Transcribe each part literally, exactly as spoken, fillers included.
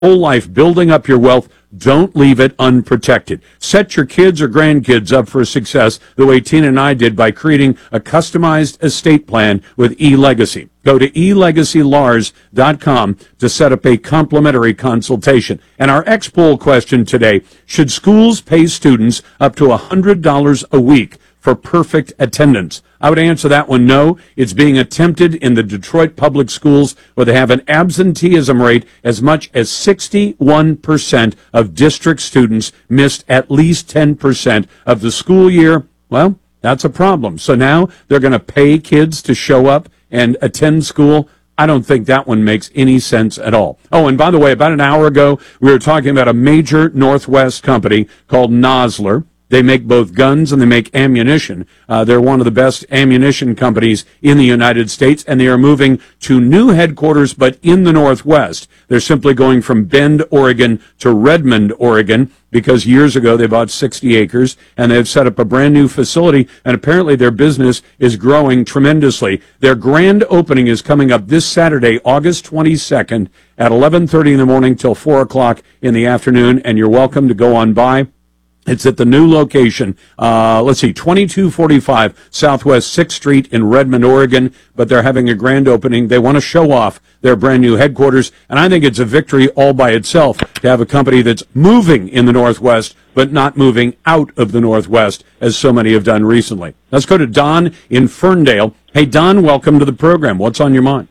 whole life building up your wealth. Don't leave it unprotected. Set your kids or grandkids up for success the way Tina and I did by creating a customized estate plan with eLegacy. Go to e legacy lars dot com to set up a complimentary consultation. And our X-Poll question today, should schools pay students up to one hundred dollars a week for perfect attendance? I would answer that one no. It's being attempted in the Detroit public schools, where they have an absenteeism rate as much as sixty-one percent of district students missed at least ten percent of the school year. Well, that's a problem. So now they're going to pay kids to show up and attend school. I don't think that one makes any sense at all. Oh, and by the way, about an hour ago, we were talking about a major Northwest company called Nosler. They make both guns and they make ammunition. Uh, they're one of the best ammunition companies in the United States, and they are moving to new headquarters, but in the Northwest. They're simply going from Bend, Oregon to Redmond, Oregon, because years ago they bought sixty acres, and they've set up a brand new facility, and apparently their business is growing tremendously. Their grand opening is coming up this Saturday, August twenty-second, at eleven thirty in the morning till four o'clock in the afternoon, and you're welcome to go on by. It's at the new location, uh, let's see, twenty-two forty-five Southwest sixth Street in Redmond, Oregon, but they're having a grand opening. They want to show off their brand new headquarters, and I think it's a victory all by itself to have a company that's moving in the Northwest, but not moving out of the Northwest, as so many have done recently. Let's go to Don in Ferndale. Hey, Don, welcome to the program. What's on your mind?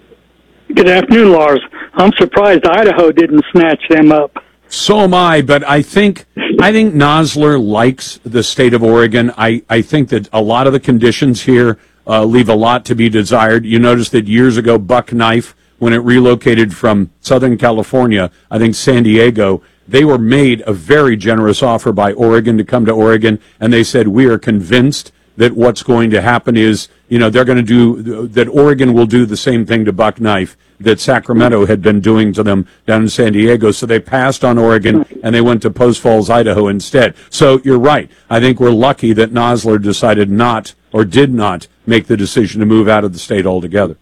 Good afternoon, Lars. I'm surprised Idaho didn't snatch them up. So am I, but I think I think Nosler likes the state of Oregon. I, I think that a lot of the conditions here uh, leave a lot to be desired. You notice that years ago, Buck Knife, when it relocated from Southern California, I think San Diego, they were made a very generous offer by Oregon to come to Oregon, and they said, we are convinced that what's going to happen is, you know, they're going to do, that Oregon will do the same thing to Buck Knife that Sacramento had been doing to them down in San Diego. So they passed on Oregon and they went to Post Falls, Idaho instead. So you're right. I think we're lucky that Nosler decided not or did not make the decision to move out of the state altogether.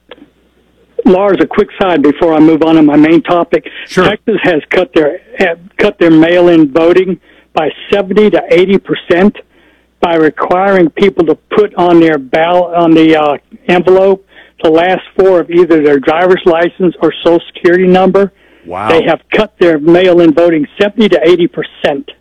Lars, a quick side before I move on to my main topic. Sure. Texas has cut their have cut their mail-in voting by seventy to eighty percent by requiring people to put on their ballot on the uh, envelope the last four of either their driver's license or social security number. Wow. They have cut their mail-in voting seventy to eighty percent.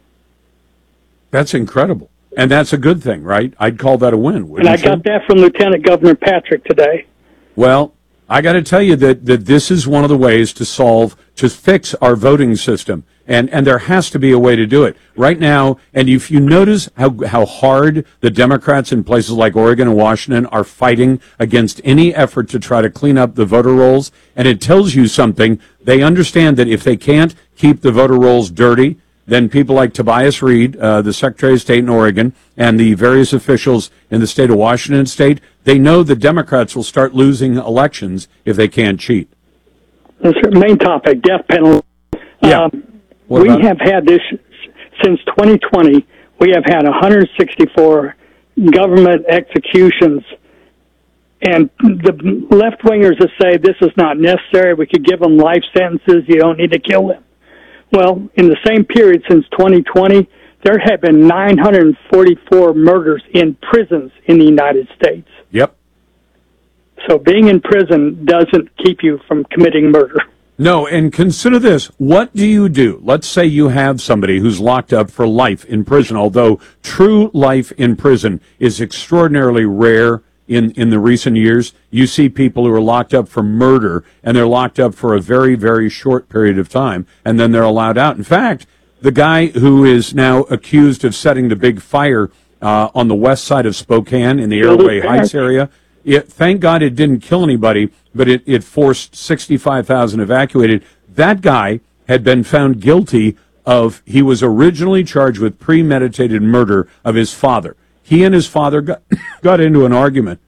That's incredible. And that's a good thing, right? I'd call that a win, wouldn't And I you? got that from Lieutenant Governor Patrick today. Well, I got to tell you that, that this is one of the ways to solve, to fix our voting system. And, and there has to be a way to do it. Right now, and if you notice how, how hard the Democrats in places like Oregon and Washington are fighting against any effort to try to clean up the voter rolls, and it tells you something. They understand that if they can't keep the voter rolls dirty, then people like Tobias Reed, uh, the Secretary of State in Oregon, and the various officials in the state of Washington State, they know the Democrats will start losing elections if they can't cheat. That's the main topic, death penalty. Yeah. Um, What we about it? have had this since twenty twenty. We have had one hundred sixty-four government executions. And the left-wingers that say this is not necessary, we could give them life sentences, you don't need to kill them. Well, in the same period since twenty twenty, there have been nine hundred forty-four murders in prisons in the United States. Yep. So being in prison doesn't keep you from committing murder. No, and consider this. What do you do? Let's say you have somebody who's locked up for life in prison, although true life in prison is extraordinarily rare in, in the recent years. You see people who are locked up for murder, and they're locked up for a very, very short period of time, and then they're allowed out. In fact, the guy who is now accused of setting the big fire uh, on the west side of Spokane in the Airway Heights area, it, thank God it didn't kill anybody, but it, it forced sixty-five thousand evacuated. That guy had been found guilty of, he was originally charged with premeditated murder of his father. He and his father got, got into an argument,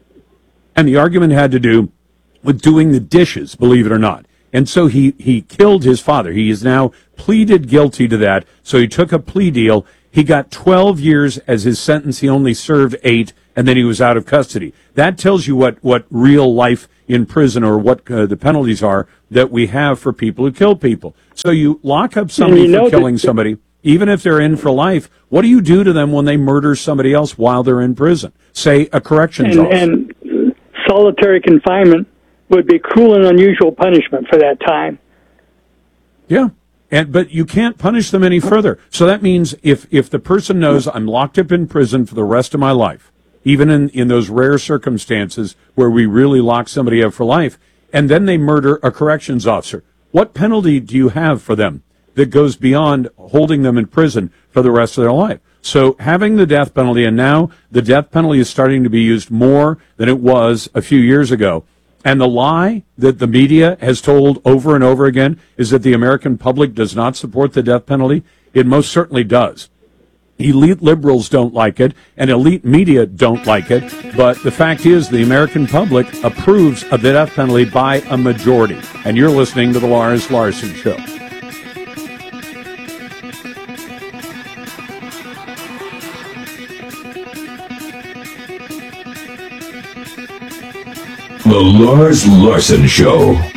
and the argument had to do with doing the dishes, believe it or not. And so he, he killed his father. He is now pleaded guilty to that, so he took a plea deal. He got twelve years as his sentence. He only served eight, and then he was out of custody. That tells you what, what real life in prison or what uh, the penalties are that we have for people who kill people. So you lock up somebody you know for killing that- somebody, even if they're in for life. What do you do to them when they murder somebody else while they're in prison? Say a corrections And, officer. and solitary confinement would be cruel and unusual punishment for that time. Yeah. And, but you can't punish them any further. So that means if, if the person knows I'm locked up in prison for the rest of my life, even in, in those rare circumstances where we really lock somebody up for life, and then they murder a corrections officer, what penalty do you have for them that goes beyond holding them in prison for the rest of their life? So having the death penalty, and now the death penalty is starting to be used more than it was a few years ago. And the lie that the media has told over and over again is that the American public does not support the death penalty. It most certainly does. Elite liberals don't like it, and elite media don't like it. But the fact is, the American public approves of the death penalty by a majority. And you're listening to The Lars Larson Show. The Lars Larson Show.